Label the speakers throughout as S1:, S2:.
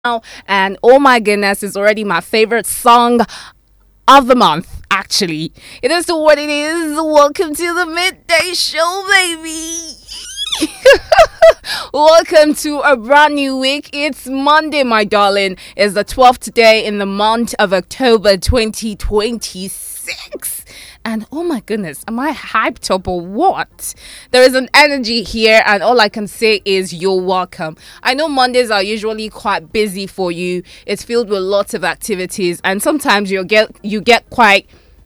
S1: And oh my goodness, it's already my favorite song of the month. Actually, it is what it is. Welcome to the midday show, baby. Welcome to a brand new week. It's Monday, my darling. It's the 12th day in the month of October 2026. And oh my goodness, am I hyped up or what? There is an energy here, and all I can say is you're welcome. I know Mondays are usually quite busy for you. It's filled with lots of activities, and sometimes you get quite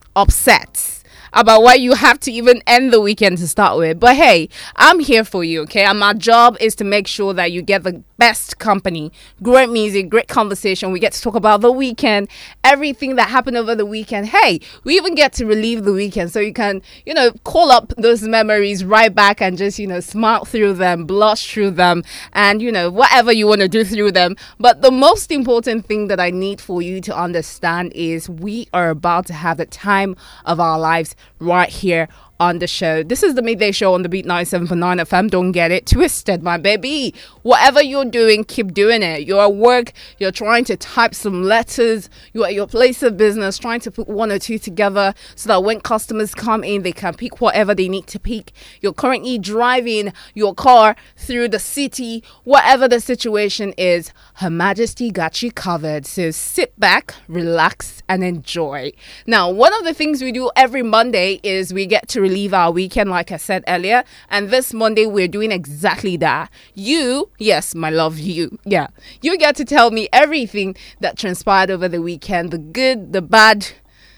S1: upset about why you have to even end the weekend to start with. But hey, I'm here for you, okay? And my job is to make sure that you get the best company, great music, great conversation. We get to talk about the weekend, everything that happened over the weekend. Hey, we even get to relive the weekend so you can, call up those memories right back and just, smile through them, blush through them, and, whatever you want to do through them. But the most important thing that I need for you to understand is we are about to have the time of our lives right here on the show. This is the midday show on the Beat 97.9 FM. Don't get it twisted, my baby. Whatever you're doing, keep doing it. You're at work, you're trying to type some letters, you're at your place of business trying to put one or two together so that when customers come in, they can pick whatever they need to pick. You're currently driving your car through the city. Whatever the situation is, Her Majesty got you covered. So sit back, relax, and enjoy. Now, one of the things we do every Monday is we get to relieve our weekend, like I said earlier, and this Monday we're doing exactly that. You, yes, my love, you get to tell me everything that transpired over the weekend, the good, the bad.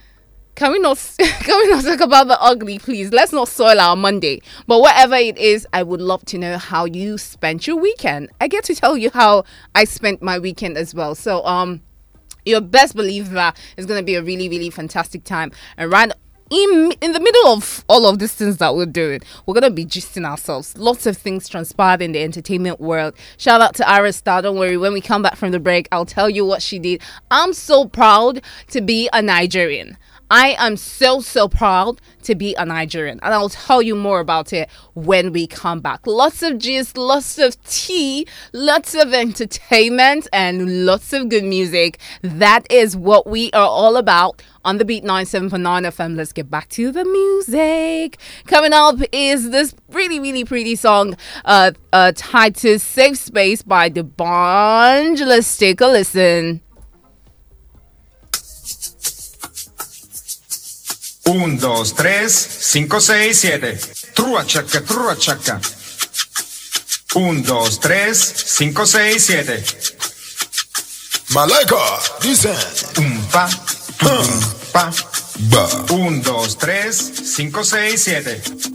S1: Can we not talk about the ugly, please? Let's not soil our Monday. But whatever it is, I would love to know how you spent your weekend. I get to tell you how I spent my weekend as well. So you best believe that it's going to be a really, really fantastic time. And right in the middle of all of these things that we're doing, we're going to be gisting ourselves. Lots of things transpired in the entertainment world. Shout out to Arista. Don't worry, when we come back from the break, I'll tell you what she did. I'm so proud to be a Nigerian. I am so proud to be a Nigerian, and I'll tell you more about it when we come back. Lots of gist, lots of tea, lots of entertainment, and lots of good music. That is what we are all about on the Beat 97.9 FM. Let's get back to the music. Coming up is this really, really pretty song titled Safe Space by The Bunch. Let's take a listen.
S2: 1, 2, 3, 5, 6, 7. Trua chacca, trua chacca. 1, 2, 3, 5, 6, 7.
S3: Malaika, listen.
S2: Pa, pa. 1, 2, 3, 5, 6, 7.